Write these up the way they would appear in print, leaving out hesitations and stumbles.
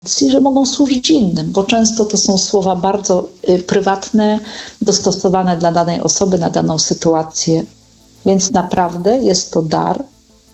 że mogą służyć innym, bo często to są słowa bardzo prywatne, dostosowane dla danej osoby, na daną sytuację. Więc naprawdę jest to dar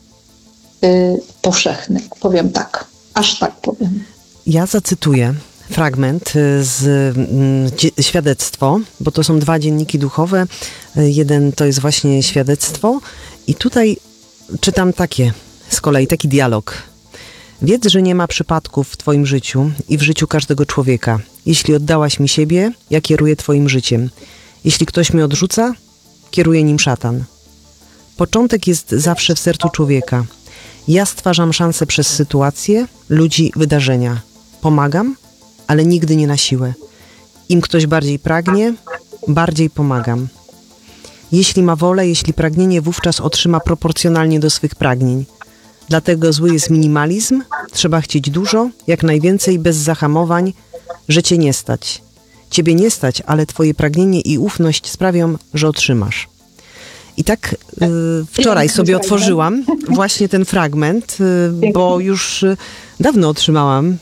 powszechny, powiem tak, aż tak powiem. Ja zacytuję fragment z świadectwo, bo to są 2 dzienniki duchowe. Jeden to jest właśnie świadectwo i tutaj czytam z kolei taki dialog. Wiedz, że nie ma przypadków w twoim życiu i w życiu każdego człowieka. Jeśli oddałaś mi siebie, ja kieruję twoim życiem. Jeśli ktoś mnie odrzuca, kieruje nim szatan. Początek jest zawsze w sercu człowieka. Ja stwarzam szanse przez sytuacje, ludzi, wydarzenia. Pomagam, ale nigdy nie na siłę. Im ktoś bardziej pragnie, bardziej pomagam. Jeśli ma wolę, jeśli pragnienie, wówczas otrzyma proporcjonalnie do swych pragnień. Dlatego zły jest minimalizm, trzeba chcieć dużo, jak najwięcej, bez zahamowań, że cię nie stać. Ciebie nie stać, ale twoje pragnienie i ufność sprawią, że otrzymasz. I tak wczoraj sobie otworzyłam właśnie ten fragment, bo już dawno otrzymałam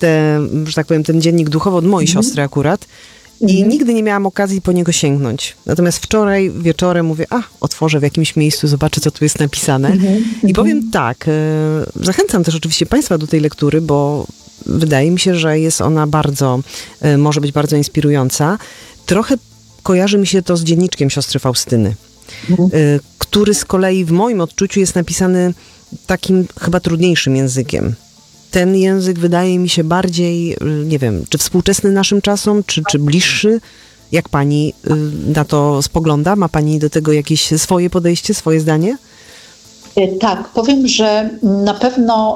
że tak powiem, ten dziennik duchowy od mojej siostry akurat i nigdy nie miałam okazji po niego sięgnąć. Natomiast wczoraj wieczorem mówię, otworzę w jakimś miejscu, zobaczę, co tu jest napisane. I powiem tak, zachęcam też oczywiście Państwa do tej lektury, bo wydaje mi się, że jest ona może być bardzo inspirująca. Trochę kojarzy mi się to z dzienniczkiem siostry Faustyny, który z kolei w moim odczuciu jest napisany takim chyba trudniejszym językiem. Ten język wydaje mi się bardziej, nie wiem, czy współczesny naszym czasom, czy bliższy. Jak pani na to spogląda? Ma pani do tego jakieś swoje podejście, swoje zdanie? Tak, powiem, że na pewno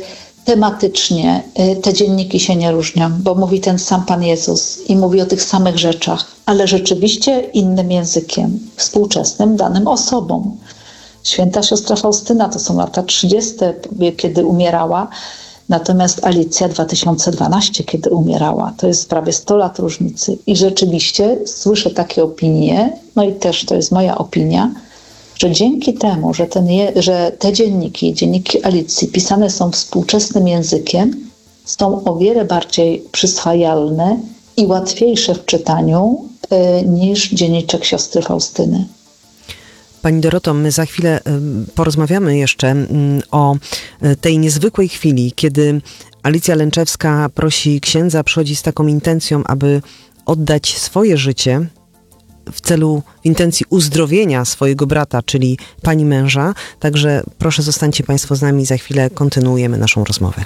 tematycznie te dzienniki się nie różnią, bo mówi ten sam Pan Jezus i mówi o tych samych rzeczach, ale rzeczywiście innym językiem, współczesnym danym osobom. Święta siostra Faustyna to są lata 30., kiedy umierała, natomiast Alicja 2012, kiedy umierała. To jest prawie 100 lat różnicy. I rzeczywiście słyszę takie opinie, no i też to jest moja opinia, że dzięki temu, że te dzienniki Alicji pisane są współczesnym językiem, są o wiele bardziej przyswajalne i łatwiejsze w czytaniu niż dzienniczek siostry Faustyny. Pani Doroto, my za chwilę porozmawiamy jeszcze o tej niezwykłej chwili, kiedy Alicja Lęczewska prosi księdza, przychodzi z taką intencją, aby oddać swoje życie w intencji uzdrowienia swojego brata, czyli pani męża. Także proszę, zostańcie Państwo z nami, za chwilę kontynuujemy naszą rozmowę.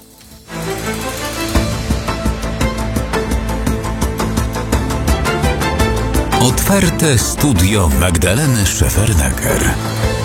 Otwarte studio Magdaleny Szefernaker.